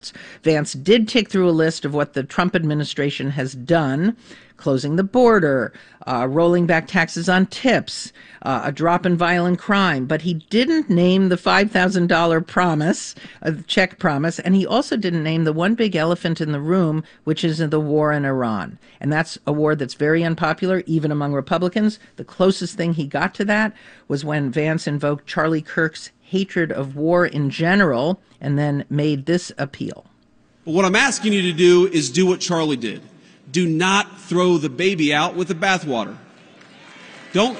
Vance did tick through a list of what the Trump administration has done: closing the border, rolling back taxes on tips, a drop in violent crime. But he didn't name the $5,000 promise, check promise, and he also didn't name the one big elephant in the room, which is the war in Iran. And that's a war that's very unpopular, even among Republicans. The closest thing he got to that was when Vance invoked Charlie Kirk's hatred of war in general and then made this appeal. But what I'm asking you to do is do what Charlie did. Do not throw the baby out with the bathwater. Don't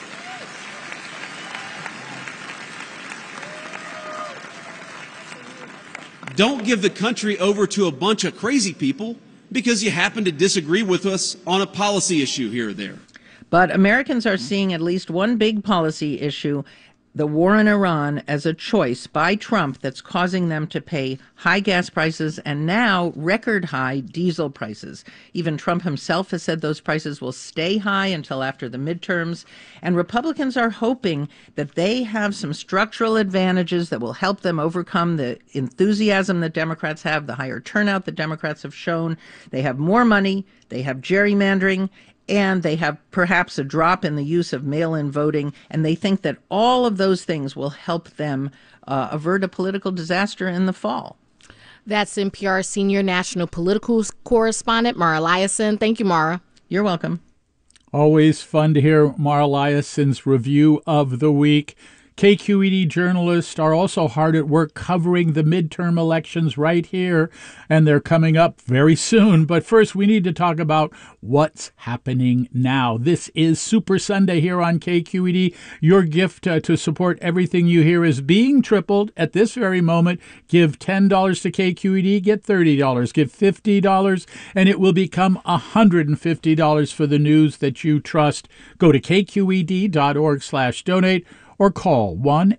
give the country over to a bunch of crazy people because you happen to disagree with us on a policy issue here or there. But Americans are seeing at least one big policy issue, the war in Iran, as a choice by Trump that's causing them to pay high gas prices and now record high diesel prices. Even Trump himself has said those prices will stay high until after the midterms. And Republicans are hoping that they have some structural advantages that will help them overcome the enthusiasm that Democrats have, the higher turnout that Democrats have shown. They have more money, they have gerrymandering, and they have perhaps a drop in the use of mail-in voting, and they think that all of those things will help them avert a political disaster in the fall. That's NPR senior national political correspondent Mara Liasson. Thank you, Mara. You're welcome. Always fun to hear Mara Liasson's review of the week. KQED journalists are also hard at work covering the midterm elections right here, and they're coming up very soon. But first, we need to talk about what's happening now. This is Super Sunday here on KQED. Your gift to support everything you hear is being tripled at this very moment. Give $10 to KQED, get $30. Give $50, and it will become $150 for the news that you trust. Go to kqed.org/donate. or call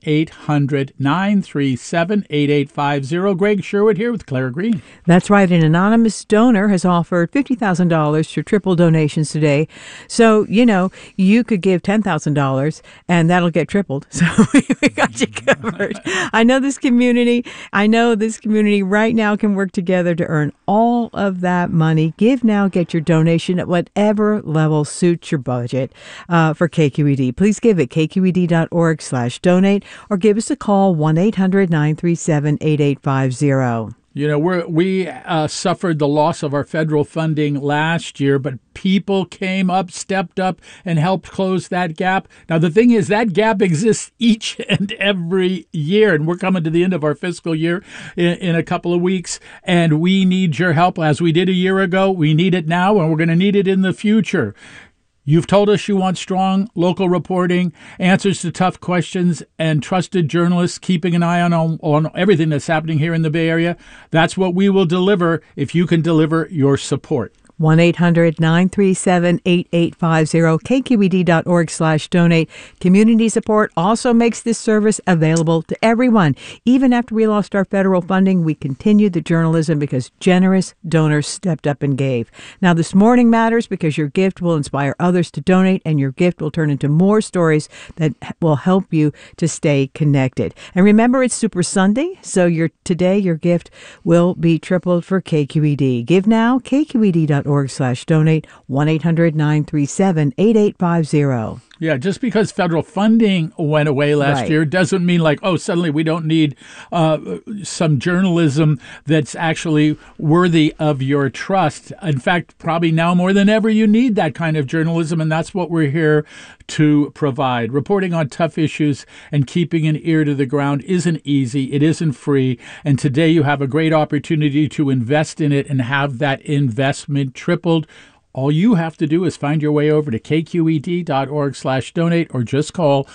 1-800-937-8850. Greg Sherwood here with Clara Green. That's right. An anonymous donor has offered $50,000 to triple donations today. So, you could give $10,000 and that'll get tripled. So we got you covered. I know this community right now can work together to earn all of that money. Give now, get your donation at whatever level suits your budget for KQED. Please give at kqed.org/donate or give us a call 1-800-937-8850. We suffered the loss of our federal funding last year, but people came up, stepped up, and helped close that gap. Now, the thing is, that gap exists each and every year, and we're coming to the end of our fiscal year in a couple of weeks, and we need your help. As we did a year ago, we need it now, and we're going to need it in the future. You've told us you want strong local reporting, answers to tough questions, and trusted journalists keeping an eye on everything that's happening here in the Bay Area. That's what we will deliver if you can deliver your support. 1-800-937-8850, kqed.org/donate. Community support also makes this service available to everyone. Even after we lost our federal funding, we continued the journalism because generous donors stepped up and gave. Now, this morning matters because your gift will inspire others to donate, and your gift will turn into more stories that will help you to stay connected. And remember, it's Super Sunday, so today your gift will be tripled for KQED. Give now, kqed.org/donate, 1-800-937-8850. Yeah, just because federal funding went away last year doesn't mean suddenly we don't need some journalism that's actually worthy of your trust. In fact, probably now more than ever, you need that kind of journalism, and that's what we're here to provide. Reporting on tough issues and keeping an ear to the ground isn't easy. It isn't free. And today you have a great opportunity to invest in it and have that investment tripled. All you have to do is find your way over to kqed.org/donate or just call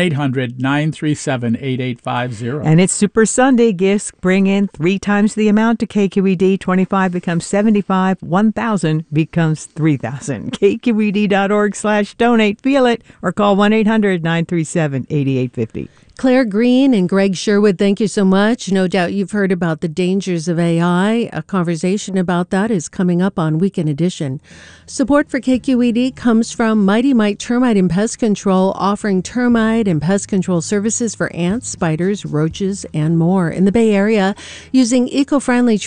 1-800-937-8850. And it's Super Sunday. Gifts bring in 3 times the amount to KQED. 25 becomes 75. 1,000 becomes 3,000. kqed.org/donate. Feel it or call 1-800-937-8850. Claire Green and Greg Sherwood, thank you so much. No doubt you've heard about the dangers of AI. A conversation about that is coming up on Weekend Edition. Support for KQED comes from Mighty Mite Termite and Pest Control, offering termite and pest control services for ants, spiders, roaches, and more in the Bay Area using eco-friendly